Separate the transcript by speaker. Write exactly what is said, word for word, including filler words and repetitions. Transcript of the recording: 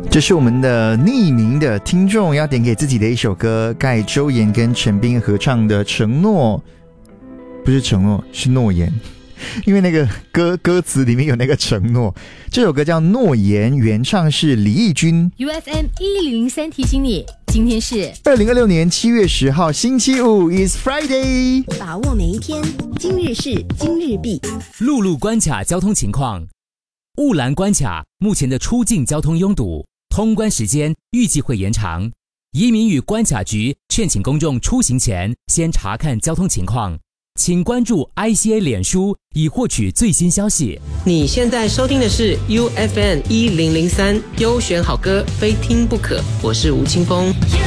Speaker 1: 这是我们的匿名的听众要点给自己的一首歌，盖周岩跟陈彬合唱的《承诺》，不是承诺，是诺言，因为那个歌歌词里面有那个承诺。这首歌叫《诺言》，原唱是李翊君。
Speaker 2: U F M 一零零三提醒你，今天是
Speaker 1: 二零二六年七月十号，星期五 is Friday，
Speaker 3: 把握每一天，今日事今日毕。
Speaker 4: 陆路关卡交通情况：雾兰关卡目前的出境交通拥堵，通关时间预计会延长。移民与关卡局劝请公众出行前先查看交通情况，请关注 I C A 脸书以获取最新消息。
Speaker 5: 你现在收听的是 U F M 一零零三优选好歌，非听不可。我是吴青峰。